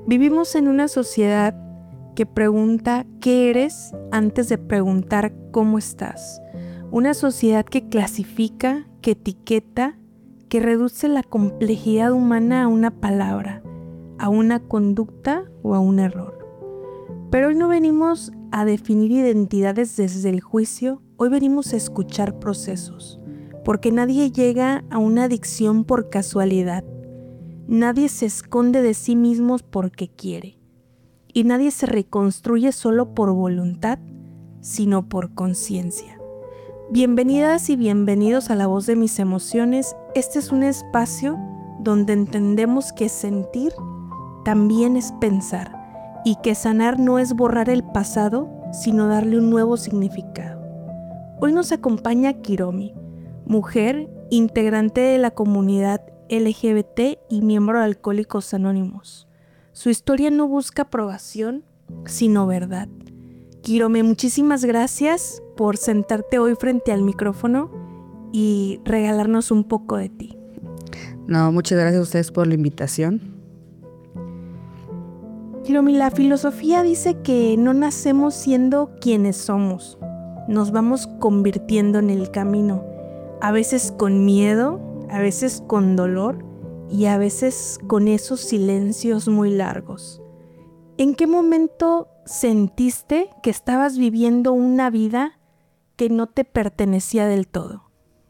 Vivimos en una sociedad que pregunta qué eres antes de preguntar cómo estás. Una sociedad que clasifica, que etiqueta, que reduce la complejidad humana a una palabra, a una conducta o a un error. Pero hoy no venimos a definir identidades desde el juicio, hoy venimos a escuchar procesos, porque nadie llega a una adicción por casualidad. Nadie se esconde de sí mismo porque quiere. Y nadie se reconstruye solo por voluntad, sino por conciencia. Bienvenidas y bienvenidos a La Voz de Mis Emociones. Este es un espacio donde entendemos que sentir también es pensar y que sanar no es borrar el pasado, sino darle un nuevo significado. Hoy nos acompaña Kiromi, mujer integrante de la comunidad LGBT y miembro de Alcohólicos Anónimos. Su historia no busca aprobación, sino verdad. Kiromi, muchísimas gracias por sentarte hoy frente al micrófono y regalarnos un poco de ti. No, muchas gracias a ustedes por la invitación. Kiromi, la filosofía dice que no nacemos siendo quienes somos, nos vamos convirtiendo en el camino, a veces con miedo, a veces con dolor y a veces con esos silencios muy largos. ¿En qué momento sentiste que estabas viviendo una vida que no te pertenecía del todo?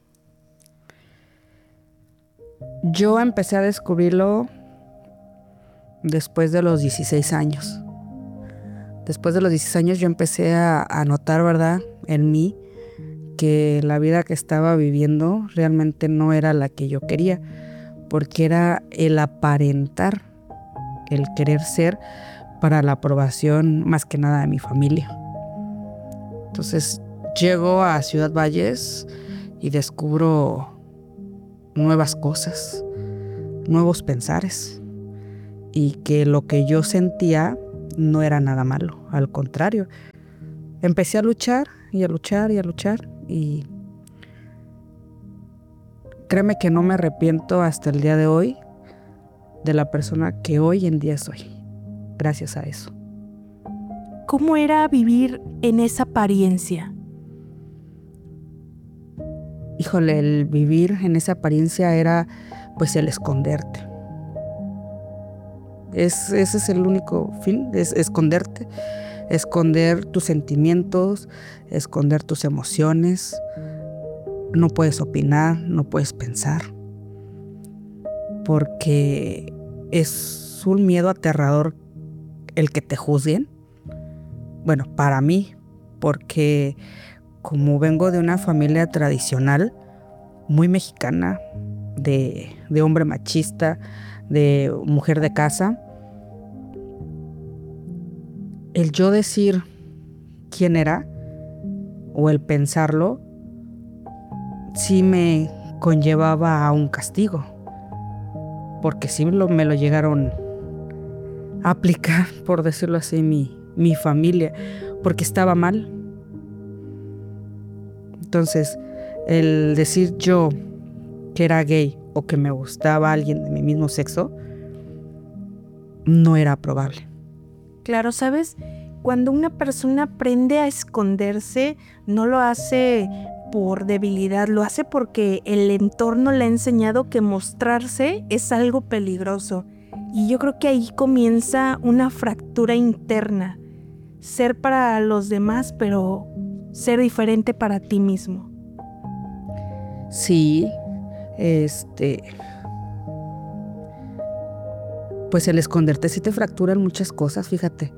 Yo empecé a descubrirlo después de los 16 años. Después de los 16 años yo empecé a notar, ¿verdad?, en mí que la vida que estaba viviendo realmente no era la que yo quería, porque era el aparentar, el querer ser para la aprobación más que nada de mi familia. Entonces llego a Ciudad Valles y descubro nuevas cosas, nuevos pensares, y que lo que yo sentía no era nada malo, al contrario. Empecé a luchar y a luchar y a luchar, y créeme que no me arrepiento hasta el día de hoy de la persona que hoy en día soy, gracias a eso. ¿Cómo era vivir en esa apariencia? Híjole, el vivir en esa apariencia era pues el esconderte. Ese es el único fin, es esconderte, esconder tus sentimientos, esconder tus emociones. No puedes opinar, no puedes pensar, porque es un miedo aterrador el que te juzguen. Bueno, para mí, porque como vengo de una familia tradicional, muy mexicana, de hombre machista, de mujer de casa, el yo decir quién era o el pensarlo sí me conllevaba a un castigo, porque sí me lo llegaron a aplicar, por decirlo así, mi familia, porque estaba mal. Entonces, el decir yo que era gay o que me gustaba alguien de mi mismo sexo no era probable. Claro, ¿sabes? Cuando una persona aprende a esconderse, no lo hace por debilidad, lo hace porque el entorno le ha enseñado que mostrarse es algo peligroso. Y yo creo que ahí comienza una fractura interna. Ser para los demás, pero ser diferente para ti mismo. Sí, pues el esconderte sí te fractura en muchas cosas, fíjate.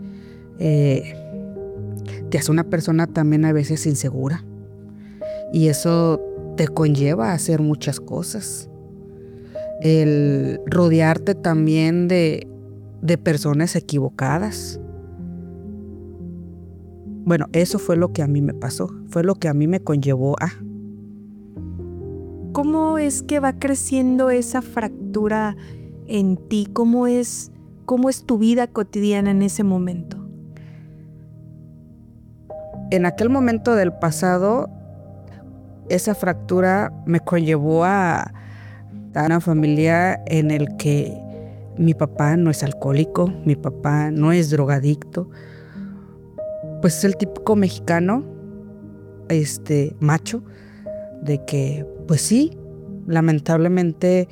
Te hace una persona también a veces insegura, y eso te conlleva a hacer muchas cosas. El rodearte también de personas equivocadas. Bueno, eso fue lo que a mí me pasó, fue lo que a mí me conllevó a... ¿Cómo es que va creciendo esa fractura en ti? ¿Cómo es tu vida cotidiana en ese momento? En aquel momento del pasado, esa fractura me conllevó a una familia en el que Mi papá no es alcohólico, mi papá no es drogadicto. Pues es el típico mexicano, macho, de que, pues sí, lamentablemente,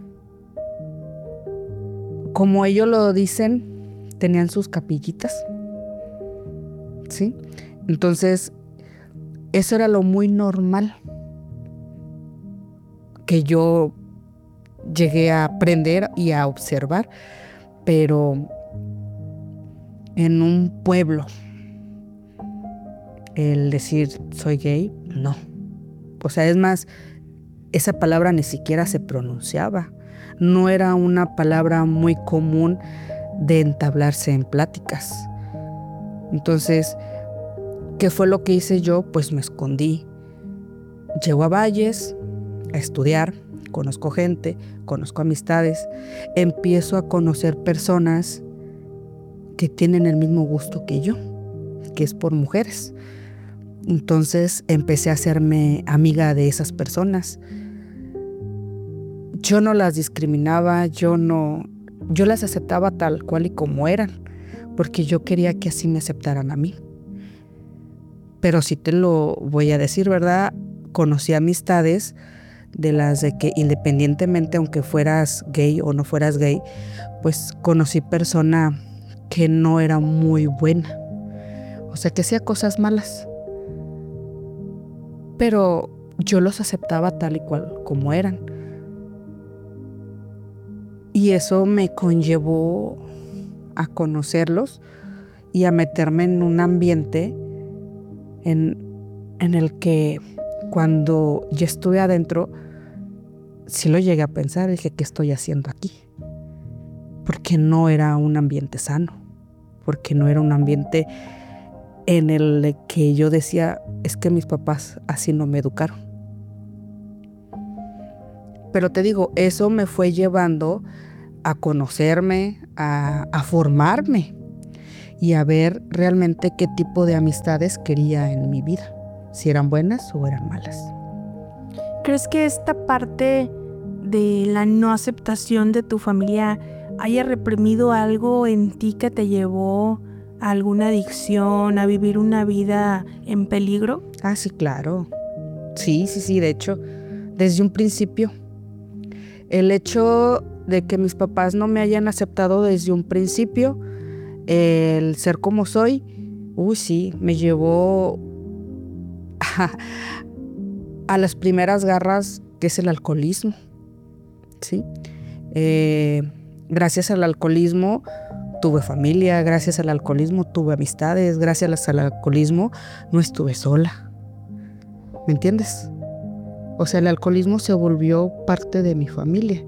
como ellos lo dicen, tenían sus capillitas, ¿sí? Entonces, eso era lo muy normal que yo llegué a aprender y a observar, pero en un pueblo, el decir soy gay, no. O sea, es más, esa palabra ni siquiera se pronunciaba. No era una palabra muy común de entablarse en pláticas. Entonces, ¿qué fue lo que hice yo? Pues me escondí. Llego a Valles a estudiar, conozco gente, conozco amistades, empiezo a conocer personas que tienen el mismo gusto que yo, que es por mujeres. Entonces empecé a hacerme amiga de esas personas. Yo no las discriminaba, yo las aceptaba tal cual y como eran, porque yo quería que así me aceptaran a mí. Pero sí te lo voy a decir, ¿verdad? Conocí amistades de las de que independientemente aunque fueras gay o no fueras gay, pues conocí persona que no era muy buena. O sea, que hacía cosas malas. Pero yo los aceptaba tal y cual como eran. Y eso me conllevó a conocerlos y a meterme en un ambiente en el que cuando ya estuve adentro, sí lo llegué a pensar, dije, ¿qué estoy haciendo aquí? Porque no era un ambiente sano, porque no era un ambiente en el que yo decía, es que mis papás así no me educaron. Pero te digo, eso me fue llevando a conocerme, a formarme y a ver realmente qué tipo de amistades quería en mi vida, si eran buenas o eran malas. ¿Crees que esta parte de la no aceptación de tu familia haya reprimido algo en ti que te llevó a alguna adicción, a vivir una vida en peligro? Ah, sí, claro. Sí, de hecho, desde un principio. El hecho de que mis papás no me hayan aceptado desde un principio, el ser como soy, sí, me llevó a las primeras garras, que es el alcoholismo, ¿sí? Gracias al alcoholismo tuve familia, gracias al alcoholismo tuve amistades, gracias al alcoholismo no estuve sola. ¿Me entiendes? O sea, el alcoholismo se volvió parte de mi familia.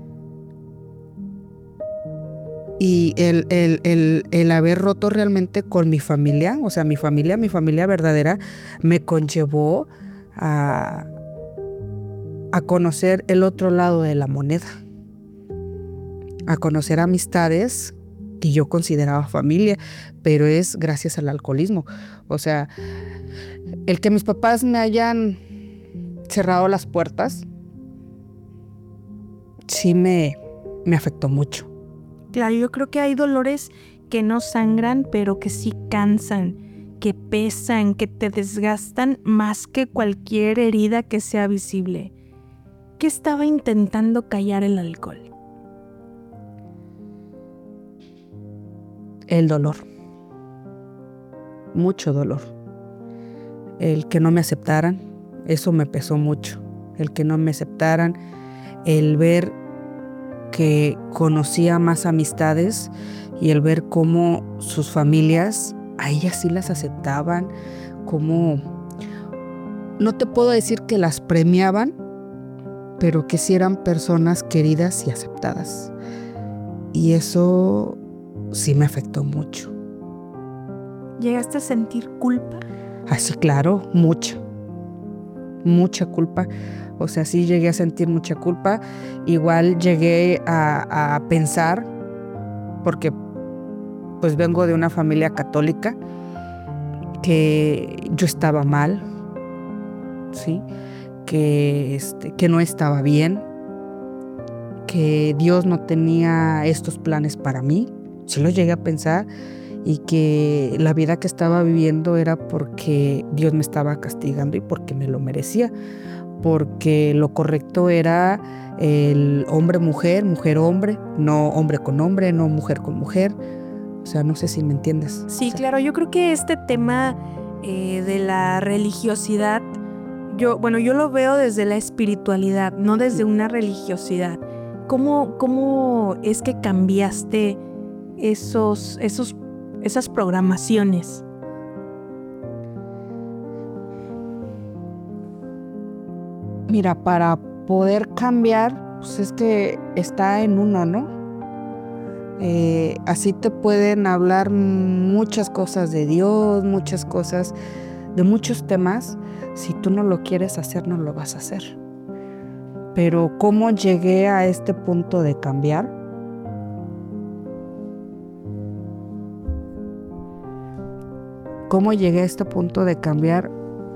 Y el haber roto realmente con mi familia, o sea, mi familia verdadera, me conllevó a conocer el otro lado de la moneda, a conocer amistades que yo consideraba familia, pero es gracias al alcoholismo. O sea, el que mis papás me hayan cerrado las puertas, sí me afectó mucho. Claro, yo creo que hay dolores que no sangran, pero que sí cansan, que pesan, que te desgastan más que cualquier herida que sea visible. ¿Qué estaba intentando callar el alcohol? El dolor. Mucho dolor. El que no me aceptaran, eso me pesó mucho. El que no me aceptaran, el ver que conocía más amistades y el ver cómo sus familias, a ellas sí las aceptaban, cómo, no te puedo decir que las premiaban, pero que sí eran personas queridas y aceptadas. Y eso sí me afectó mucho. ¿Llegaste a sentir culpa? Sí, claro, mucha culpa. O sea, sí llegué a sentir mucha culpa. Igual llegué a pensar, porque pues vengo de una familia católica, que yo estaba mal, ¿sí? Que no estaba bien, que Dios no tenía estos planes para mí. Sí lo llegué a pensar, y que la vida que estaba viviendo era porque Dios me estaba castigando y porque me lo merecía, porque lo correcto era el hombre-mujer, mujer-hombre, no hombre con hombre, no mujer con mujer. O sea, no sé si me entiendes. Sí, claro, yo creo que este tema de la religiosidad, yo lo veo desde la espiritualidad, no desde una religiosidad. ¿Cómo es que cambiaste esas programaciones? Mira, para poder cambiar, pues es que está en uno, ¿no? Así te pueden hablar muchas cosas de Dios, muchas cosas de muchos temas. Si tú no lo quieres hacer, no lo vas a hacer. Pero ¿cómo llegué a este punto de cambiar? ¿Cómo llegué a este punto de cambiar?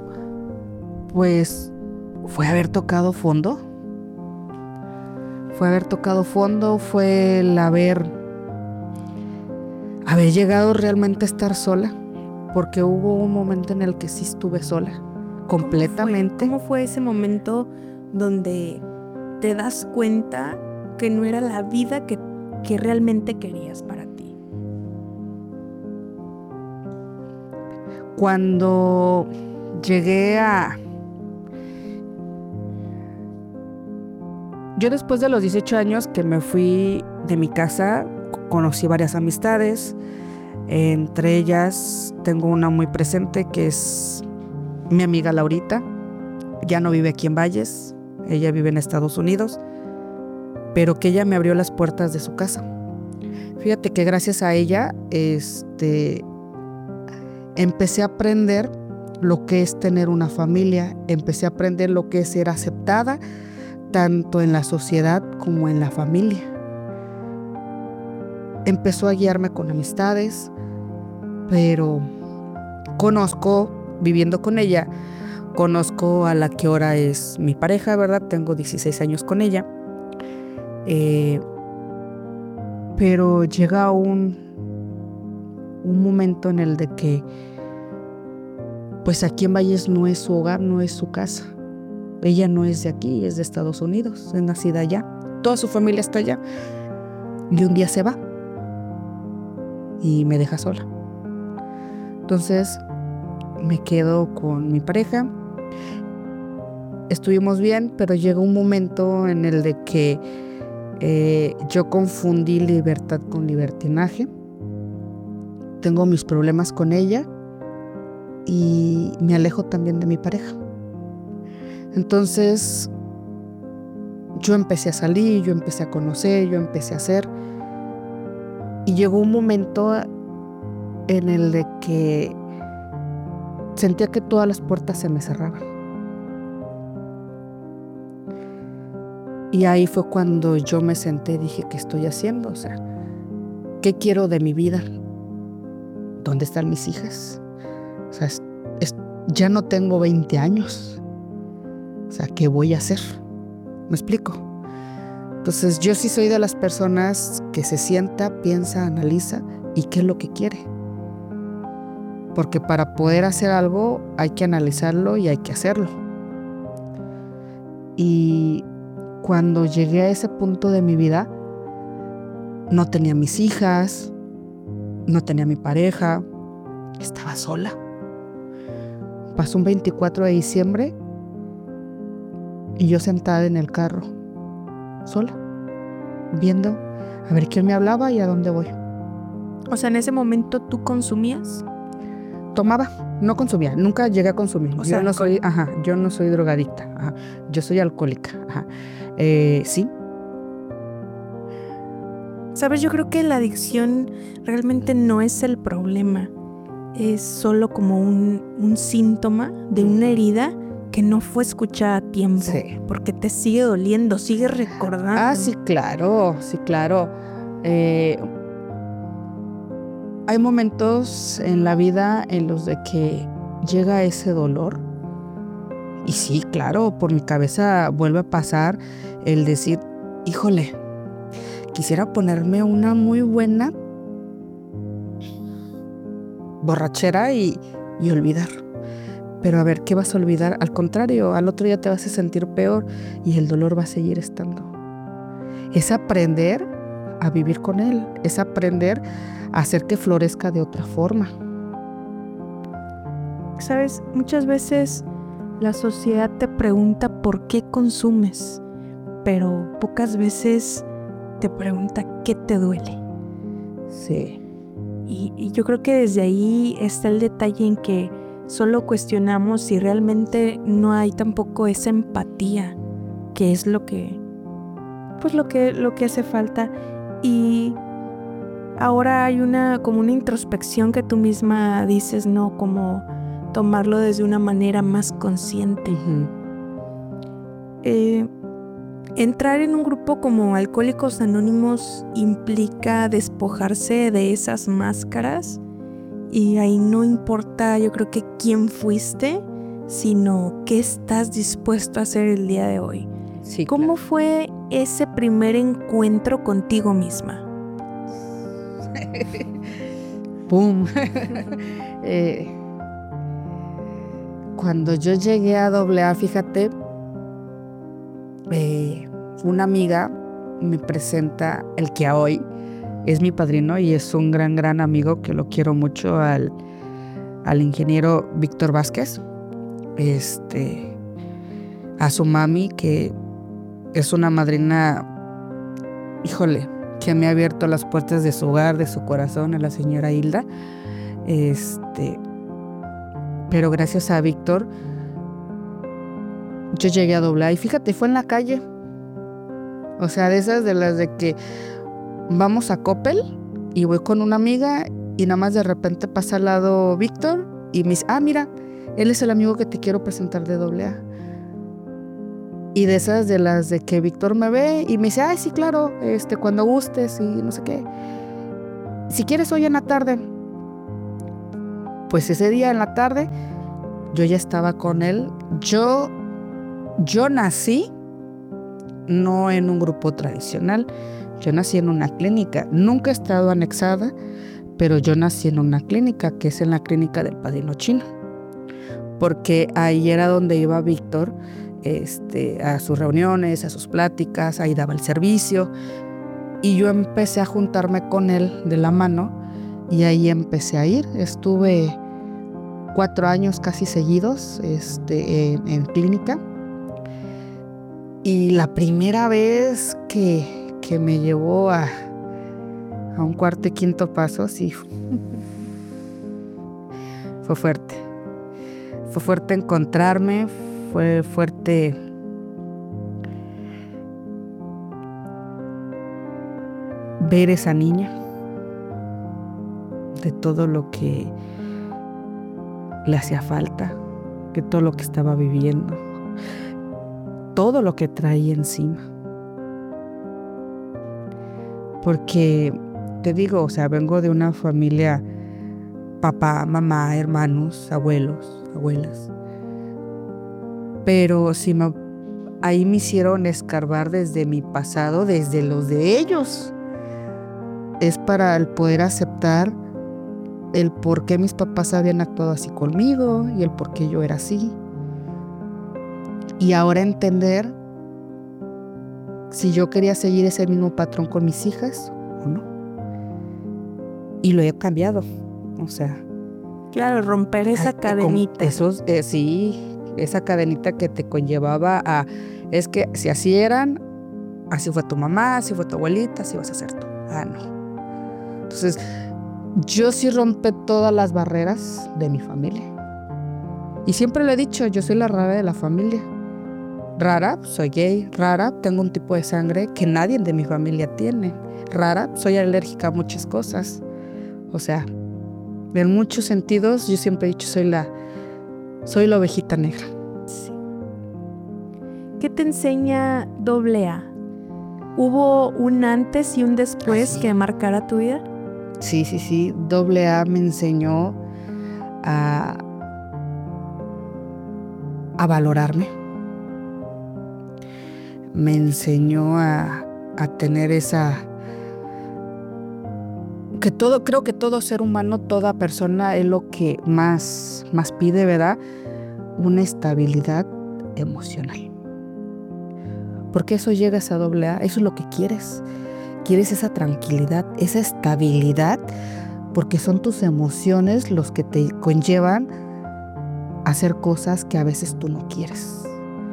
Pues fue haber tocado fondo. Fue el haber llegado realmente a estar sola, porque hubo un momento en el que sí estuve sola, completamente. ¿Cómo fue ese momento donde te das cuenta que no era la vida que realmente querías para ti? Cuando llegué Yo después de los 18 años que me fui de mi casa, conocí varias amistades. Entre ellas tengo una muy presente que es mi amiga Laurita. Ya no vive aquí en Valles, ella vive en Estados Unidos, pero que ella me abrió las puertas de su casa. Fíjate que gracias a ella empecé a aprender lo que es tener una familia, empecé a aprender lo que es ser aceptada tanto en la sociedad como en la familia. Empezó a guiarme con amistades, pero viviendo con ella, conozco a la que ahora es mi pareja, ¿verdad? Tengo 16 años con ella. Pero llega un momento en el de que, pues aquí en Valles no es su hogar, no es su casa. Ella no es de aquí, es de Estados Unidos, es nacida allá. Toda su familia está allá. Y un día se va y me deja sola. Entonces me quedo con mi pareja. Estuvimos bien, pero llegó un momento en el de que yo confundí libertad con libertinaje. Tengo mis problemas con ella y me alejo también de mi pareja. Entonces yo empecé a salir, yo empecé a conocer, yo empecé a hacer. Y llegó un momento en el de que sentía que todas las puertas se me cerraban. Y ahí fue cuando yo me senté y dije, ¿qué estoy haciendo? O sea, ¿qué quiero de mi vida? ¿Dónde están mis hijas? O sea, ya no tengo 20 años. O sea, ¿qué voy a hacer? ¿Me explico? Entonces, yo sí soy de las personas que se sienta, piensa, analiza y qué es lo que quiere. Porque para poder hacer algo hay que analizarlo y hay que hacerlo. Y cuando llegué a ese punto de mi vida, no tenía mis hijas, no tenía mi pareja, estaba sola. Pasó un 24 de diciembre y yo sentada en el carro, sola, viendo a ver quién me hablaba y a dónde voy. O sea, en ese momento, ¿tú consumías? Tomaba, no consumía, nunca llegué a consumir. O sea, yo no soy drogadicta, yo soy alcohólica. Sí. Sabes, yo creo que la adicción realmente no es el problema, es solo como un síntoma de una herida que no fue escuchada a tiempo, Sí. porque te sigue doliendo, sigue recordando. Sí, claro. Hay momentos en la vida en los de que llega ese dolor y sí, claro, por mi cabeza vuelve a pasar el decir, híjole, quisiera ponerme una muy buena borrachera y olvidar. Pero a ver, ¿qué vas a olvidar? Al contrario, al otro día te vas a sentir peor y el dolor va a seguir estando. Es aprender a vivir con él, es aprender a hacer que florezca de otra forma. Sabes, muchas veces la sociedad te pregunta por qué consumes, pero pocas veces te pregunta qué te duele. Sí. Y yo creo que desde ahí está el detalle en que solo cuestionamos si realmente no hay tampoco esa empatía, que es lo que hace falta. Y ahora hay como una introspección que tú misma dices, ¿no? Como tomarlo desde una manera más consciente. Entrar en un grupo como Alcohólicos Anónimos implica despojarse de esas máscaras, y ahí no importa, yo creo que quién fuiste, sino qué estás dispuesto a hacer el día de hoy. Sí, ¿Cómo claro. fue ese primer encuentro contigo misma? ¡Pum! Cuando yo llegué a AA, fíjate, una amiga me presenta el que hoy es mi padrino y es un gran amigo que lo quiero mucho, al ingeniero Víctor Vázquez, a su mami, que es una madrina, híjole, que me ha abierto las puertas de su hogar, de su corazón, a la señora Hilda. Pero gracias a Víctor yo llegué a AA y fíjate, fue en la calle. O sea, de esas de las de que vamos a Coppel y voy con una amiga y nada más de repente pasa al lado Víctor y me dice, mira, él es el amigo que te quiero presentar de AA. Y de esas de las de que Víctor me ve y me dice, sí, claro, cuando gustes y no sé qué. Si quieres hoy en la tarde. Pues ese día en la tarde yo ya estaba con él. Yo nací no en un grupo tradicional, yo nací en una clínica. Nunca he estado anexada, pero yo nací en una clínica, que es en la clínica del Padrino Chino, porque ahí era donde iba Víctor, a sus reuniones, a sus pláticas, ahí daba el servicio, y yo empecé a juntarme con él de la mano, y ahí empecé a ir. Estuve 4 años casi seguidos en clínica. Y la primera vez que me llevó a un cuarto y quinto paso, sí, fue fuerte. Fue fuerte encontrarme, fue fuerte ver esa niña, de todo lo que le hacía falta, de todo lo que estaba viviendo, todo lo que traía encima. Porque te digo, o sea, vengo de una familia, papá, mamá, hermanos, abuelos, abuelas. Pero ahí me hicieron escarbar desde mi pasado, desde los de ellos. Es para el poder aceptar el por qué mis papás habían actuado así conmigo y el por qué yo era así. Y ahora entender si yo quería seguir ese mismo patrón con mis hijas o no. Y lo he cambiado, o sea. Claro, romper esa cadenita. Sí, esa cadenita que te conllevaba a, es que si así eran, así fue tu mamá, así fue tu abuelita, así vas a ser tú. No. Entonces, yo sí rompí todas las barreras de mi familia. Y siempre lo he dicho, yo soy la rara de la familia. Rara, soy gay. Rara, tengo un tipo de sangre que nadie de mi familia tiene. Rara, soy alérgica a muchas cosas. O sea, en muchos sentidos, yo siempre he dicho, soy la ovejita negra. Sí. ¿Qué te enseña AA? ¿Hubo un antes y un después que marcara tu vida? Sí. AA me enseñó a valorarme. Me enseñó a tener esa creo que todo ser humano, toda persona es lo que más pide, ¿verdad? Una estabilidad emocional. Porque eso llega a esa AA, eso es lo que quieres. Quieres esa tranquilidad, esa estabilidad, porque son tus emociones los que te conllevan a hacer cosas que a veces tú no quieres.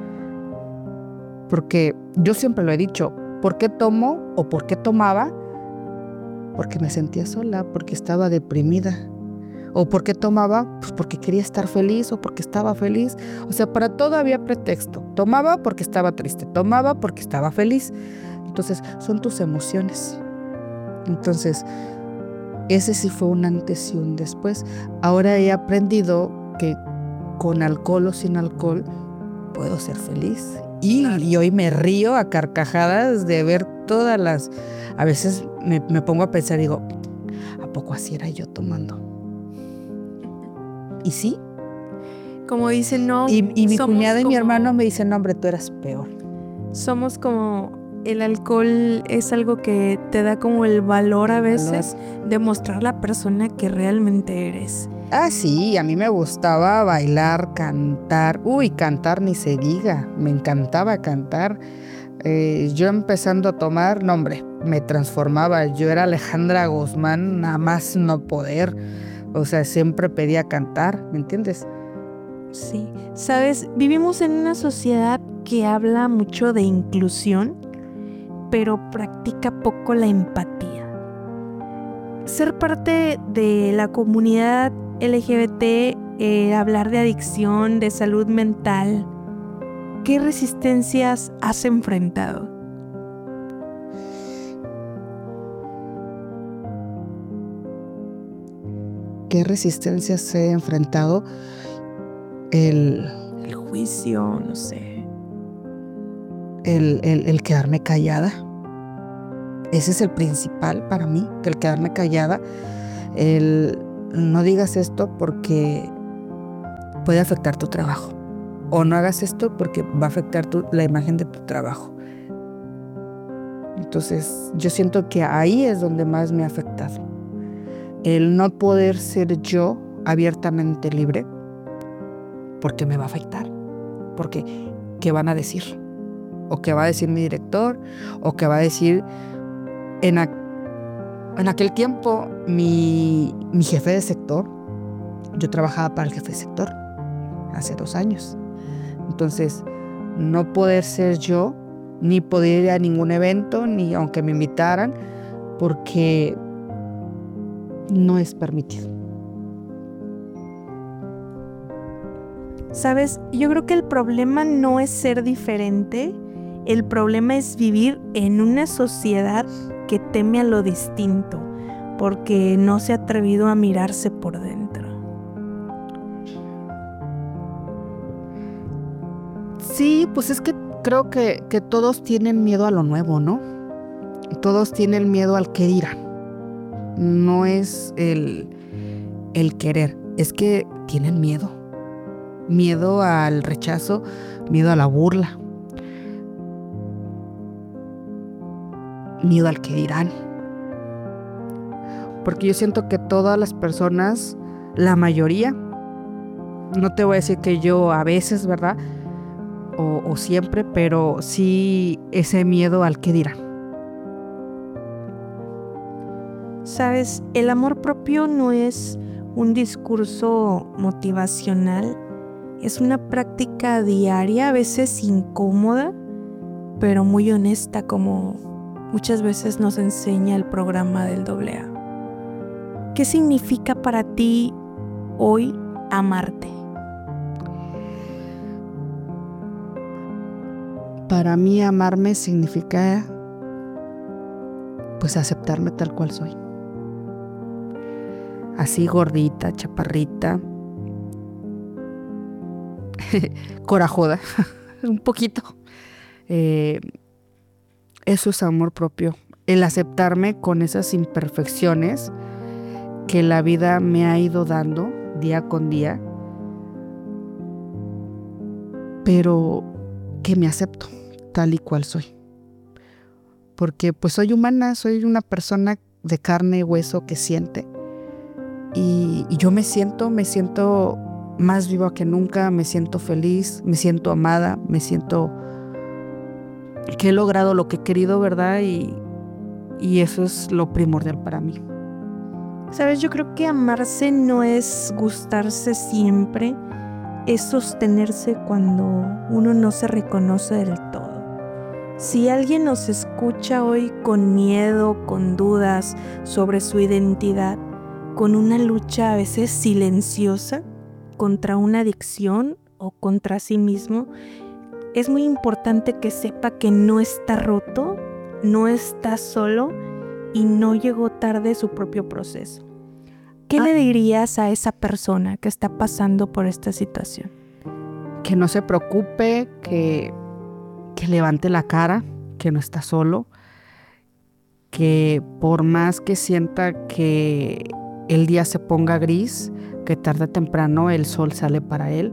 Porque yo siempre lo he dicho, ¿por qué tomo o por qué tomaba? Porque me sentía sola, porque estaba deprimida. ¿O por qué tomaba? Pues porque quería estar feliz o porque estaba feliz. O sea, para todo había pretexto. Tomaba porque estaba triste, tomaba porque estaba feliz. Entonces, son tus emociones. Entonces, ese sí fue un antes y un después. Ahora he aprendido que con alcohol o sin alcohol puedo ser feliz. Y hoy me río a carcajadas de ver todas las... A veces me pongo a pensar y digo, ¿a poco así era yo tomando? Y sí. Como dicen, no. Y mi cuñada y mi hermano me dicen, no, hombre, tú eras peor. Somos como... El alcohol es algo que te da como el valor a veces de mostrar la persona que realmente eres. Ah, sí, a mí me gustaba bailar, cantar. Uy, cantar ni se diga, me encantaba cantar. Yo empezando a tomar, no hombre, me transformaba. Yo era Alejandra Guzmán, nada más no poder. O sea, siempre pedía cantar, ¿me entiendes? Sí, sabes, vivimos en una sociedad que habla mucho de inclusión, pero practica poco la empatía. Ser parte de la comunidad LGBT, hablar de adicción, de salud mental, ¿qué resistencias has enfrentado? ¿Qué resistencias he enfrentado? El juicio, no sé. El quedarme callada. Ese es el principal para mí, que el quedarme callada. El no digas esto porque puede afectar tu trabajo. O no hagas esto porque va a afectar la imagen de tu trabajo. Entonces, yo siento que ahí es donde más me ha afectado. El no poder ser yo abiertamente libre, porque me va a afectar. Porque, ¿qué van a decir? O qué va a decir mi director, o qué va a decir en aquel tiempo mi jefe de sector. Yo trabajaba para el jefe de sector hace 2 años. Entonces, no poder ser yo, ni poder ir a ningún evento, ni aunque me invitaran, porque no es permitido. Sabes, yo creo que el problema no es ser diferente, el problema es vivir en una sociedad que teme a lo distinto, porque no se ha atrevido a mirarse por dentro. Sí, pues es que creo que todos tienen miedo a lo nuevo, ¿no? Todos tienen miedo al que dirán. No es el querer, es que tienen miedo. Miedo al rechazo, miedo a la burla, miedo al que dirán. Porque yo siento que todas las personas, la mayoría, no te voy a decir que yo a veces, ¿verdad? O siempre, pero sí ese miedo al que dirán. Sabes, el amor propio no es un discurso motivacional, es una práctica diaria, a veces incómoda, pero muy honesta, como muchas veces nos enseña el programa del AA. ¿Qué significa para ti hoy amarte? Para mí amarme significa pues aceptarme tal cual soy. Así gordita, chaparrita, corajuda, un poquito. Eso es amor propio. El aceptarme con esas imperfecciones que la vida me ha ido dando día con día, pero que me acepto tal y cual soy. Porque pues soy humana, soy una persona de carne y hueso que siente. Y yo me siento más viva que nunca, me siento feliz, me siento amada, me siento que he logrado lo que he querido, ¿verdad? Y eso es lo primordial para mí. Sabes, yo creo que amarse no es gustarse siempre, es sostenerse cuando uno no se reconoce del todo. Si alguien nos escucha hoy con miedo, con dudas sobre su identidad, con una lucha a veces silenciosa contra una adicción o contra sí mismo, es muy importante que sepa que no está roto, no está solo y no llegó tarde su propio proceso. ¿Qué le dirías a esa persona que está pasando por esta situación? Que no se preocupe, que levante la cara, que no está solo, que por más que sienta que el día se ponga gris, que tarde o temprano el sol sale para él.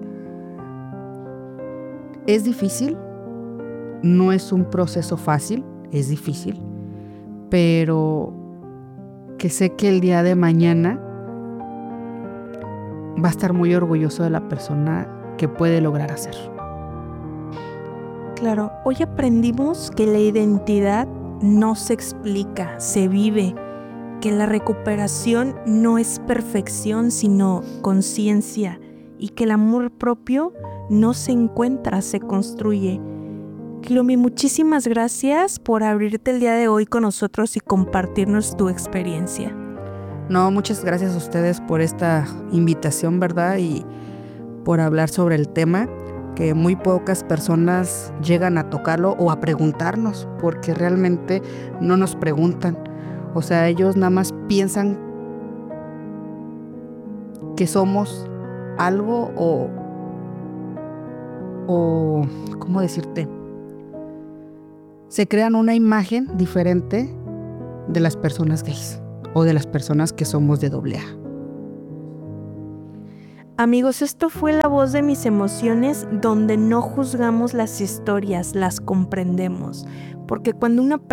Es difícil, no es un proceso fácil, es difícil, pero que sé que el día de mañana va a estar muy orgulloso de la persona que puede lograr hacer. Claro, hoy aprendimos que la identidad no se explica, se vive, que la recuperación no es perfección, sino conciencia, y que el amor propio no se encuentra, se construye. Kilomi, muchísimas gracias por abrirte el día de hoy con nosotros y compartirnos tu experiencia. No, muchas gracias a ustedes por esta invitación, ¿verdad? Y por hablar sobre el tema, que muy pocas personas llegan a tocarlo o a preguntarnos, porque realmente no nos preguntan. O sea, ellos nada más piensan que somos algo o ¿cómo decirte? Se crean una imagen diferente de las personas gays o de las personas que somos de AA. Amigos, esto fue La Voz de Mis Emociones, donde no juzgamos las historias, las comprendemos. Porque cuando una